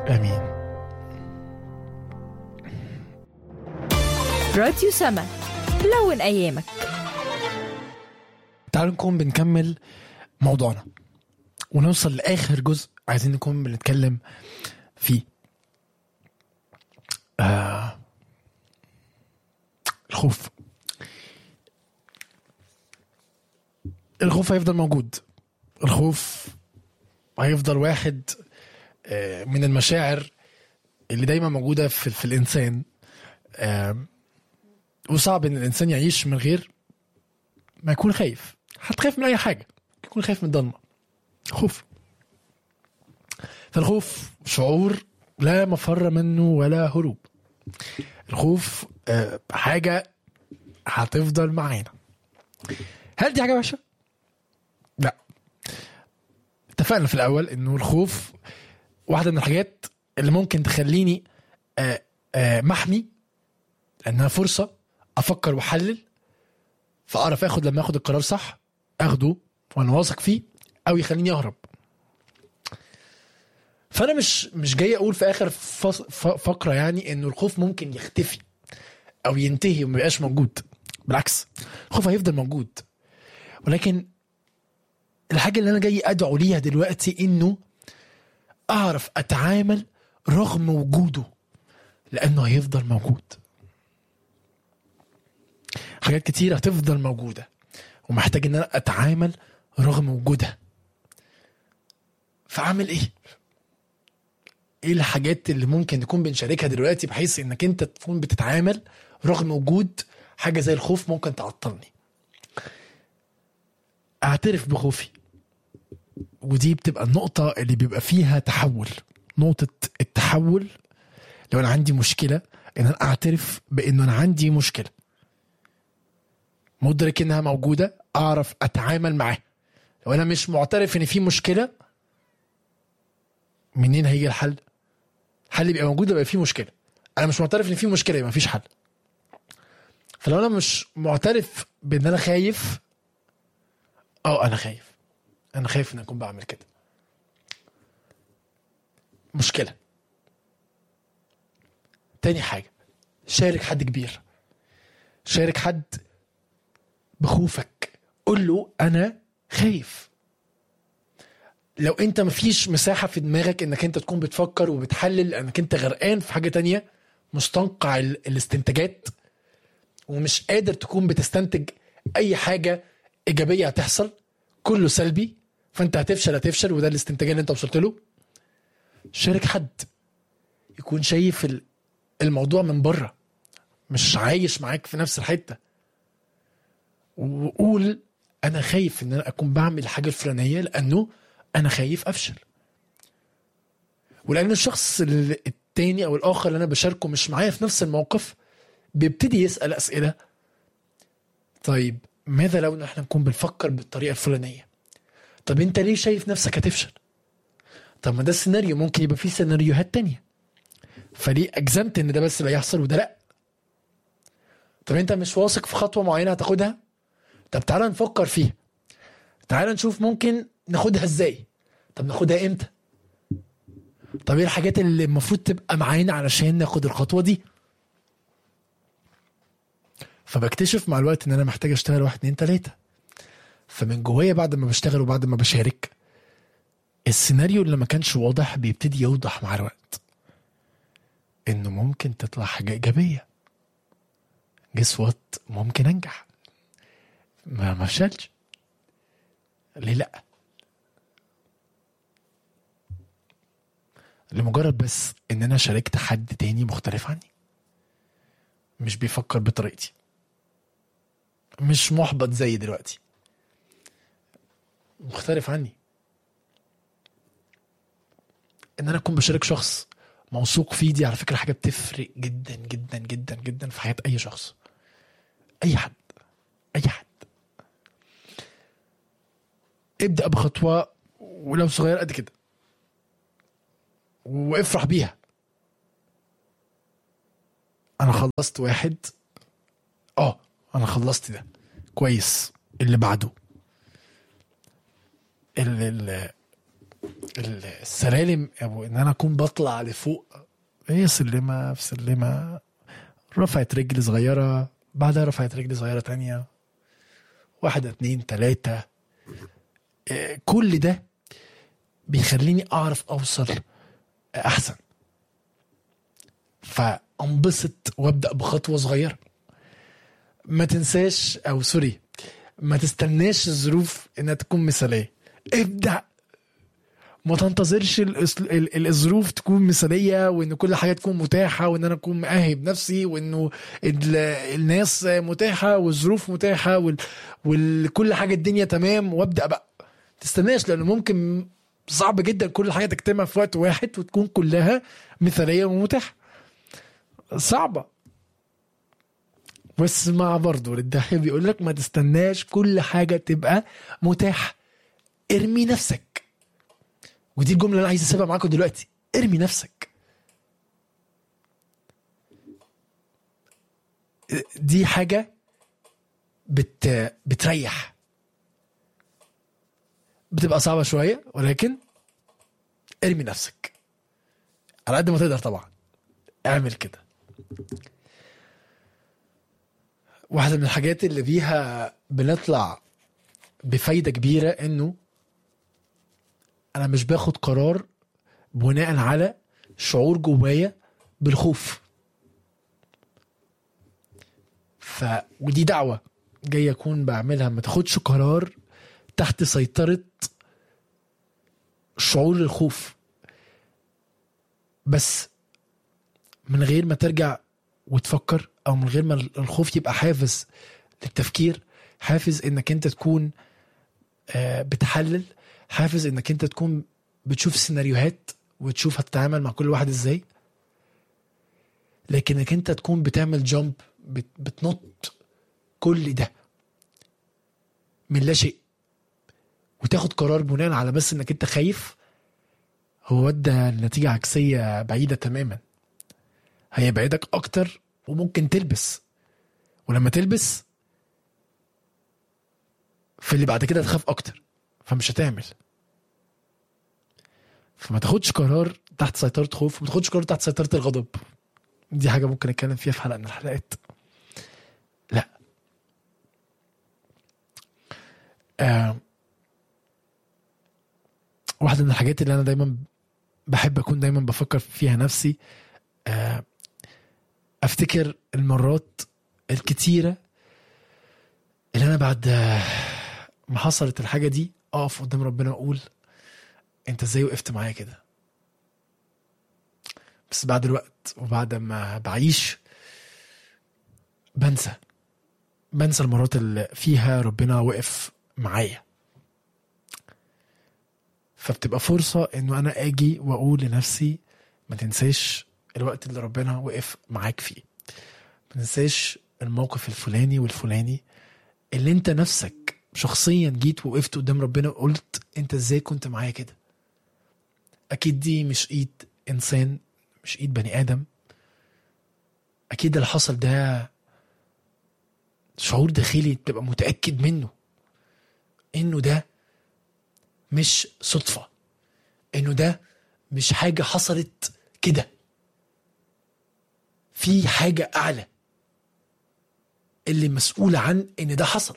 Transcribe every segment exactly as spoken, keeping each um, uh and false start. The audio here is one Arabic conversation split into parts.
امين. راديو سما، لون ايامك. تعالوا نكون بنكمل موضوعنا ونوصل لاخر جزء عايزين نكون بنتكلم فيه. آه الخوف. الخوف هيفضل موجود. الخوف هيفضل واحد من المشاعر اللي دايما موجودة في, في الإنسان. وصعب إن الإنسان يعيش من غير ما يكون خايف. هتخاف من أي حاجة، يكون خايف من الضلمة. خوف. فالخوف شعور لا مفر منه ولا هروب. الخوف حاجة هتفضل معانا. هل دي حاجة وحشة؟ لا. اتفقنا في الأول إنه الخوف واحدة من الحاجات اللي ممكن تخليني آآ آآ محمي، لأنها فرصة أفكر وحلل، فأعرف أخد لما أخد القرار صح أخده وأنا واثق فيه، أو يخليني أهرب. فأنا مش مش جاي أقول في آخر فقرة يعني إنه الخوف ممكن يختفي أو ينتهي وما يبقاش موجود. بالعكس، الخوف هيفضل موجود، ولكن الحاجة اللي أنا جاي أدعو ليها دلوقتي إنه أعرف أتعامل رغم وجوده، لأنه هيفضل موجود. حاجات كتير هتفضل موجودة ومحتاج إن أنا أتعامل رغم وجودها. فأعمل إيه؟ إيه الحاجات اللي ممكن نكون بنشاركها دلوقتي بحيث إنك أنت تكون بتتعامل رغم وجود حاجة زي الخوف ممكن تعطلني؟ أعترف بخوفي، ودي بتبقى النقطة اللي بيبقى فيها تحول. نقطة التحول لو أنا عندي مشكلة، إن أنا أعترف بإنه أنا عندي مشكلة، مدرك إنها موجودة، أعرف أتعامل معها. لو أنا مش معترف إن في مشكلة، منين هيجي الحل؟ الحل يبقى موجود يبقى في مشكلة. أنا مش معترف إن في مشكلة يبقى مفيش حل. فلو أنا مش معترف بإن أنا خايف، أه أنا خايف أنا خايف إن أكون بعمل كده، مشكلة. تاني حاجة، شارك حد كبير، شارك حد بخوفك، قل له أنا خايف. لو أنت مفيش مساحة في دماغك إنك أنت تكون بتفكر وبتحلل، إنك أنت غرقان في حاجة تانية، مستنقع الاستنتاجات، ومش قادر تكون بتستنتج أي حاجة إيجابية هتحصل، كله سلبي، فأنت هتفشل هتفشل وده الاستنتاج اللي أنت وصلت له. شارك حد يكون شايف الموضوع من بره، مش عايش معاك في نفس الحتة، وقول أنا خايف إن أنا أكون بعمل الحاجة الفلانية لأنه أنا خايف أفشل. ولأن الشخص التاني أو الآخر اللي أنا بشاركه مش معايا في نفس الموقف، بيبتدي يسأل أسئلة. طيب ماذا لو نحن نكون بنفكر بالطريقة الفلانية؟ طب أنت ليه شايف نفسك هتفشل؟ طب ما ده السيناريو، ممكن يبقى فيه سيناريوهات تانية، فليه أجزمت إن ده بس اللي يحصل وده لأ؟ طب أنت مش واثق في خطوة معينة هتاخدها؟ طب تعالى نفكر فيها، تعالى نشوف ممكن ناخدها إزاي. طب ناخدها إمتى؟ طب إيه الحاجات اللي المفروض تبقى معانا علشان ناخد الخطوة دي؟ فبكتشف مع الوقت إن أنا محتاج أشتغل واحد اتنين تلاتة. فمن جوايا بعد ما بشتغل وبعد ما بشارك، السيناريو اللي ما كانش واضح بيبتدي يوضح مع الوقت، إنه ممكن تطلع حاجة إيجابية. جس وات، ممكن أنجح، ما مفشلش، ليه لأ؟ لمجرد بس إن أنا شاركت حد تاني مختلف عني، مش بيفكر بطريقتي، مش محبط زي دلوقتي، مختلف عني. إن أنا أكون بشارك شخص موثوق فيه، دي على فكرة حاجة بتفرق جدا جدا جدا جدا في حياة أي شخص، أي حد أي حد. ابدأ بخطوة ولو صغير قد كده وافرح بيها. أنا خلصت واحد، آه أنا خلصت ده كويس، اللي بعده اللي السلالم او ان انا اكون بطلع لفوق، هي سلمة في سلمة، رفعت رجل صغيرة بعدها رفعت رجل صغيرة تانية، واحدة اتنين تلاتة، كل ده بيخليني اعرف اوصل احسن. فانبسط وابدأ بخطوة صغيرة. ما تنساش او سوري ما تستناش الظروف انها تكون مثالية، ابدأ. ما تنتظرش الظروف تكون مثالية وان كل حاجة تكون متاحة وان انا اكون مأهب نفسي وانه الناس متاحة والظروف متاحة وكل حاجة الدنيا تمام وابدأ بقى. تستناش، لانه ممكن صعب جدا كل حاجة تجتمع في وقت واحد وتكون كلها مثالية ومتاحة، صعبة. بس مع برضو الدحيح بيقول لك ما تستناش كل حاجة تبقى متاحة، ارمي نفسك. ودي الجملة اللي انا عايز اسيبها معاكم دلوقتي، ارمي نفسك. دي حاجة بت... بتريح، بتبقى صعبة شوية ولكن ارمي نفسك على قد ما تقدر. طبعا اعمل كده. واحدة من الحاجات اللي بيها بنطلع بفايدة كبيرة انه انا مش باخد قرار بناء على شعور جوايا بالخوف. ف ودي دعوة جاي اكون بعملها، ما تاخدش قرار تحت سيطرة شعور الخوف، بس من غير ما ترجع وتفكر، او من غير ما الخوف يبقى حافز للتفكير، حافز انك انت تكون بتحلل، حافز انك انت تكون بتشوف سيناريوهات وتشوف هتتعامل مع كل واحد ازاي. لكنك انت تكون بتعمل جامب، بتنط كل ده من لا شيء وتاخد قرار بناء على بس انك انت خايف، هو ودى النتيجة عكسية بعيدة تماما. هيبعدك اكتر وممكن تلبس، ولما تلبس في اللي بعد كده تخاف اكتر فمش هتعمل. فما تاخدش قرار تحت سيطرة خوف، وما تاخدش قرار تحت سيطرة الغضب. دي حاجة ممكن نتكلم فيها في حلقة من الحلقات. لا آه. واحدة من الحاجات اللي أنا دايما بحب أكون دايما بفكر فيها نفسي، آه أفتكر المرات الكتيرة اللي أنا بعد ما حصلت الحاجة دي أقف قدام ربنا وأقول أنت إزاي وقفت معايا كده. بس بعد الوقت وبعد ما بعيش بنسى بنسى المرات اللي فيها ربنا وقف معايا. فبتبقى فرصة انه انا اجي واقول لنفسي ما تنساش الوقت اللي ربنا وقف معاك فيه، ما تنساش الموقف الفلاني والفلاني اللي انت نفسك شخصيا جيت وقفت قدام ربنا وقلت انت ازاي كنت معايا كده. اكيد دي مش ايد انسان، مش ايد بني ادم. اكيد اللي حصل ده شعور داخلي تبقى متأكد منه انه ده مش صدفة، انه ده مش حاجة حصلت كده، في حاجة اعلى اللي مسؤولة عن ان ده حصل.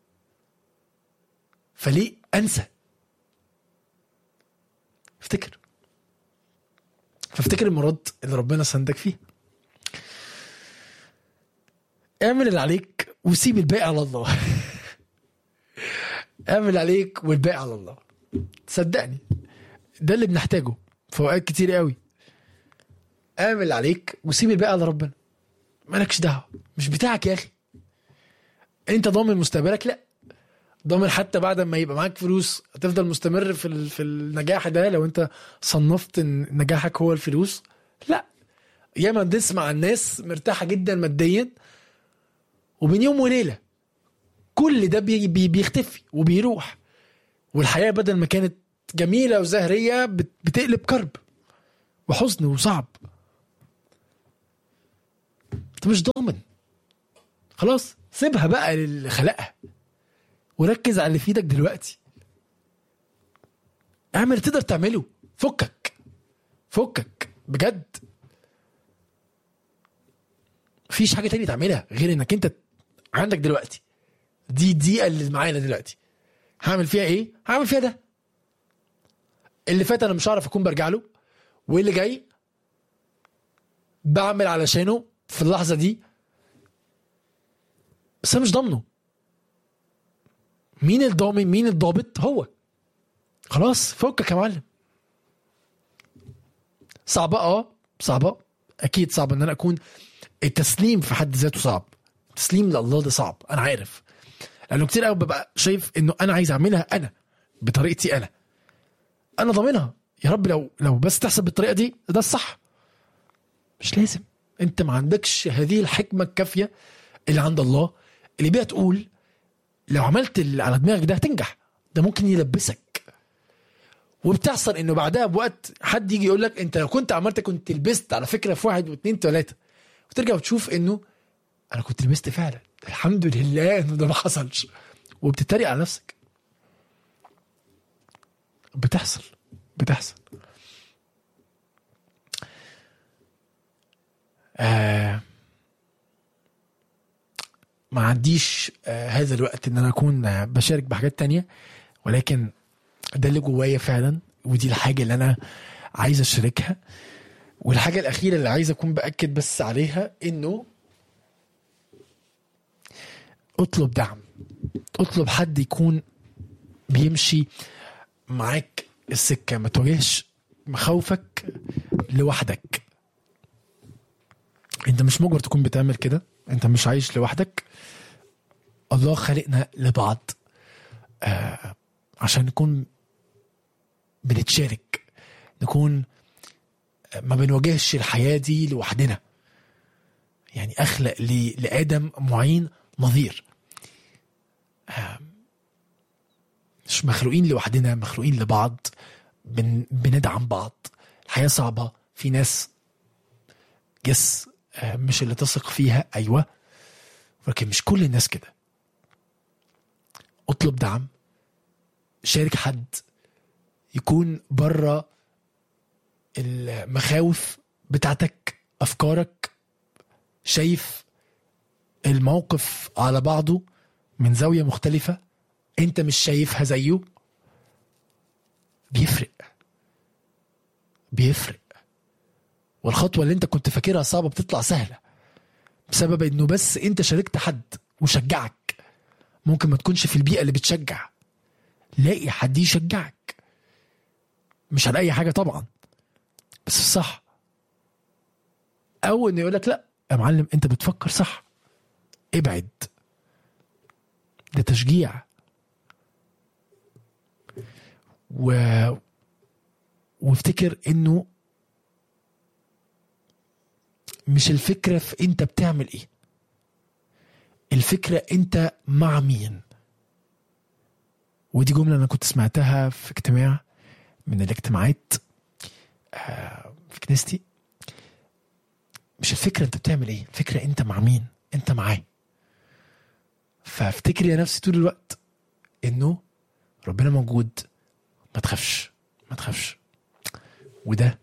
فليه انسى؟ افتكر فافتكر المرات اللي ربنا سندك فيه. اعمل اللي عليك وسيب الباقي على الله. اعمل عليك والباقي على الله. صدقني ده اللي بنحتاجه في اوقات كتير قوي. اعمل عليك وسيب الباقي على ربنا. مالكش دعوه، مش بتاعك يا اخي. انت ضامن مستقبلك؟ لا. ضامن حتى بعد ما يبقى معاك فلوس هتفضل مستمر في في النجاح ده لو انت صنفت ان نجاحك هو الفلوس؟ لا. ياما بنسمع الناس مرتاحه جدا ماديا وبين يوم وليله كل ده بي بي بيختفي وبيروح، والحياه بدل ما كانت جميله وزهريه بتقلب كرب وحزن وصعب. انت مش ضامن، خلاص سيبها بقى للي خلقها وركز على اللي في ايدك دلوقتي. اعمل اللي تقدر تعمله. فكك فكك بجد. مفيش حاجه تانية تعملها غير انك انت عندك دلوقتي دي دي اللي معانا دلوقتي، هعمل فيها ايه؟ هعمل فيها ده. اللي فات انا مش هعرف اكون برجع له، واللي جاي بعمل علشانه في اللحظه دي، بس انا مش ضامنه. مين الضامن؟ مين الضابط؟ هو. خلاص فكك يا معلم. صعبه، اه صعبه، اكيد صعب ان انا اكون. التسليم في حد ذاته صعب، التسليم لله ده صعب، انا عارف، لانه كتير قوي ببقى شايف انه انا عايز اعملها انا بطريقتي، انا انا ضامنها يا رب، لو لو بس تحسب بالطريقه دي ده الصح. مش لازم، انت ما عندكش هذه الحكمه الكافيه اللي عند الله، اللي بيها تقول لو عملت اللي على دماغك ده هتنجح. ده ممكن يلبسك، وبتحصل انه بعدها بوقت حد يجي يقول لك انت لو كنت عملت كنت لبست على فكره في واحد واثنين ثلاثه، وترجع وتشوف انه انا كنت لبست فعلا، الحمد لله انه ده ما حصلش، وبتتريق على نفسك. بتحصل بتحصل آه ما عنديش آه هذا الوقت ان انا اكون آه بشارك بحاجات تانية، ولكن ده اللي جوايا فعلا، ودي الحاجة اللي انا عايز اشاركها. والحاجة الاخيرة اللي عايز اكون باكد بس عليها، انه اطلب دعم، اطلب حد يكون بيمشي معاك السكة. ما تواجهش مخاوفك لوحدك، انت مش مجبر تكون بتعمل كده، انت مش عايش لوحدك. الله خلقنا لبعض آه عشان نكون بنتشارك، نكون ما بنواجهش الحياة دي لوحدنا. يعني اخلق لآدم معين نظير. آه مش مخلوقين لوحدنا، مخلوقين لبعض، بن بندعم بعض. الحياة صعبة، في ناس جس مش اللي تثق فيها، أيوة، ولكن مش كل الناس كده. اطلب دعم، شارك حد يكون برا المخاوف بتاعتك، أفكارك، شايف الموقف على بعضه من زاوية مختلفة انت مش شايفها زيه. بيفرق بيفرق والخطوة اللي انت كنت فاكرها صعبة بتطلع سهلة، بسبب انه بس انت شاركت حد وشجعك. ممكن ما تكونش في البيئة اللي بتشجع، لاقي حد يشجعك، مش على اي حاجة طبعا، بس الصح. او انه يقولك لا يا معلم انت بتفكر صح، ابعد. ده تشجيع. و... وافتكر انه مش الفكرة في انت بتعمل ايه، الفكرة انت مع مين. ودي جملة انا كنت سمعتها في اجتماع من الاجتماعات في كنيستي. مش الفكرة انت بتعمل ايه، الفكرة انت مع مين، انت معاه. فافتكر يا نفسي طول الوقت انه ربنا موجود، ما تخافش ما تخافش. وده